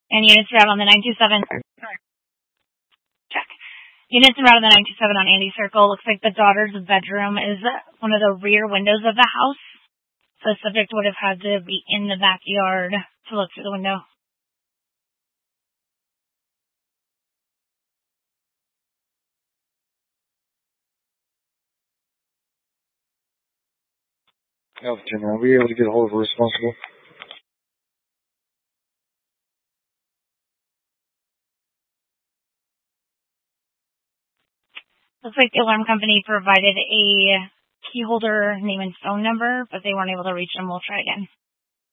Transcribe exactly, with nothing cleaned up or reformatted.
And units route on the nine two seven. Check. Units en route on the nine two seven on Andy Circle. Looks like the daughter's bedroom is one of the rear windows of the house. So the subject would have had to be in the backyard to look through the window. Alpha ten, are we able to get a hold of a responsible? Looks like the alarm company provided a key holder name and phone number, but they weren't able to reach them. We'll try again.